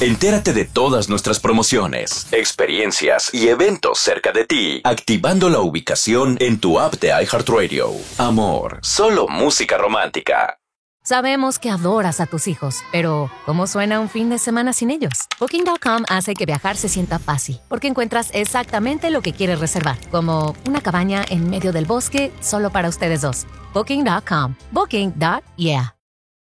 Entérate de todas nuestras promociones, experiencias y eventos cerca de ti, activando la ubicación en tu app de iHeartRadio. Amor, solo música romántica. Sabemos que adoras a tus hijos, pero ¿cómo suena un fin de semana sin ellos? Booking.com hace que viajar se sienta fácil, porque encuentras exactamente lo que quieres reservar, como una cabaña en medio del bosque solo para ustedes dos. Booking.com. Booking.yeah.